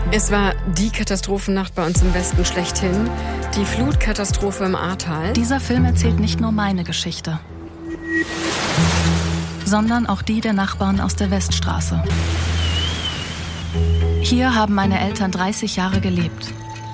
Es war die Katastrophennacht bei uns im Westen schlechthin. Die Flutkatastrophe im Ahrtal. Dieser Film erzählt nicht nur meine Geschichte, sondern auch die der Nachbarn aus der Weststraße. Hier haben meine Eltern 30 Jahre gelebt.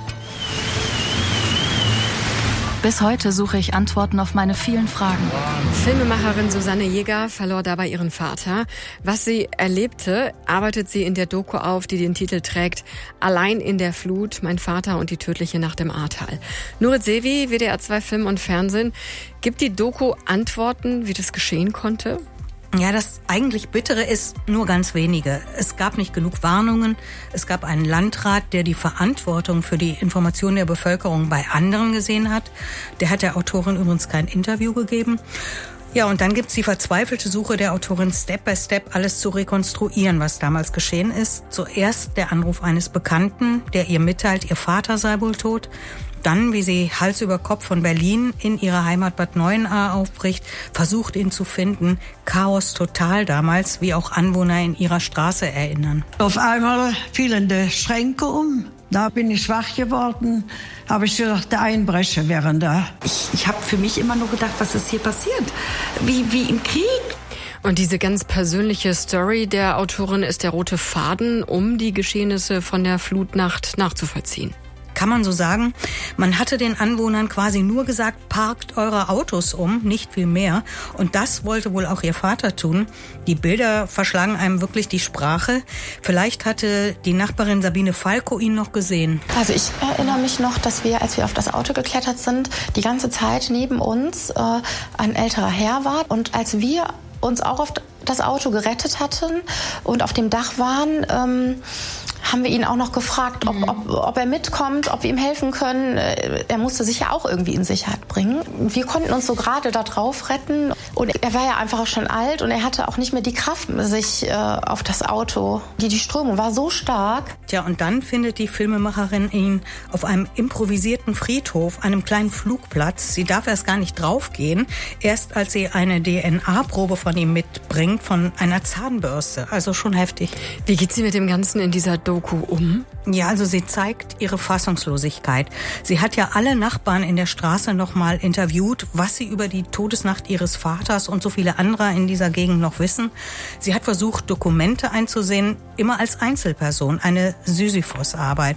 Bis heute suche ich Antworten auf meine vielen Fragen. Filmemacherin Susanne Jäger verlor dabei ihren Vater. Was sie erlebte, arbeitet sie in der Doku auf, die den Titel trägt Allein in der Flut, mein Vater und die tödliche Nacht im Ahrtal. Nurit Sevi, WDR 2 Film und Fernsehen. Gibt die Doku Antworten, wie das geschehen konnte? Ja, das eigentlich Bittere ist nur ganz wenige. Es gab nicht genug Warnungen. Es gab einen Landrat, der die Verantwortung für die Information der Bevölkerung bei anderen gesehen hat. Der hat der Autorin übrigens kein Interview gegeben. Ja, und dann gibt's die verzweifelte Suche der Autorin, Step by Step alles zu rekonstruieren, was damals geschehen ist. Zuerst der Anruf eines Bekannten, der ihr mitteilt, ihr Vater sei wohl tot. Dann, wie sie Hals über Kopf von Berlin in ihre Heimat Bad Neuenahr aufbricht, versucht ihn zu finden. Chaos total damals, wie auch Anwohner in ihrer Straße erinnern. Auf einmal fielen die Schränke um. Da bin ich wach geworden, habe ich gedacht, der Einbrecher wären da. Ich habe für mich immer nur gedacht, was ist hier passiert? Wie im Krieg. Und diese ganz persönliche Story der Autorin ist der rote Faden, um die Geschehnisse von der Flutnacht nachzuvollziehen. Kann man so sagen. Man hatte den Anwohnern quasi nur gesagt, parkt eure Autos um, nicht viel mehr. Und das wollte wohl auch ihr Vater tun. Die Bilder verschlagen einem wirklich die Sprache. Vielleicht hatte die Nachbarin Sabine Falco ihn noch gesehen. Also ich erinnere mich noch, dass wir, als wir auf das Auto geklettert sind, die ganze Zeit neben uns ein älterer Herr war. Und als wir uns auch auf das Auto gerettet hatten und auf dem Dach waren, haben wir ihn auch noch gefragt, ob er mitkommt, ob wir ihm helfen können. Er musste sich ja auch irgendwie in Sicherheit bringen. Wir konnten uns so gerade da drauf retten. Und er war ja einfach auch schon alt und er hatte auch nicht mehr die Kraft, sich auf das Auto. Die Strömung war so stark. Tja, und dann findet die Filmemacherin ihn auf einem improvisierten Friedhof, einem kleinen Flugplatz. Sie darf erst gar nicht draufgehen, erst als sie eine DNA-Probe von ihm mitbringt, von einer Zahnbürste. Also schon heftig. Wie geht sie mit dem Ganzen in dieser Doku um? Ja, also sie zeigt ihre Fassungslosigkeit. Sie hat ja alle Nachbarn in der Straße noch mal interviewt, was sie über die Todesnacht ihres Vaters und so viele andere in dieser Gegend noch wissen. Sie hat versucht, Dokumente einzusehen, immer als Einzelperson, eine Sisyphos-Arbeit.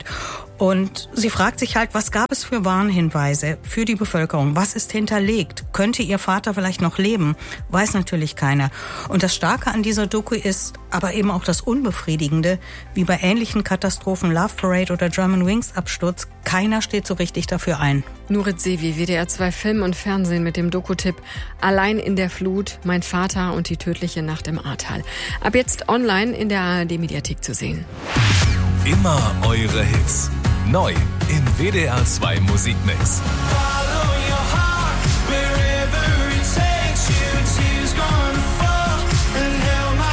Und sie fragt sich halt, was gab es für Warnhinweise für die Bevölkerung? Was ist hinterlegt? Könnte ihr Vater vielleicht noch leben? Weiß natürlich keiner. Und das Starke an dieser Doku ist aber eben auch das Unbefriedigende, wie bei ähnlichen Katastrophen, Love Parade oder German Wings Absturz. Keiner steht so richtig dafür ein. Nurit Sevi, WDR 2 Film und Fernsehen mit dem Doku-Tipp Allein in der Flut, mein Vater und die tödliche Nacht im Ahrtal. Ab jetzt online in der ARD-Mediathek zu sehen. Immer eure Hits. Neu im WDR 2 Musikmix.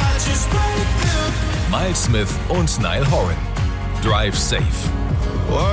Miles Smith und Niall Horan. Drive Safe.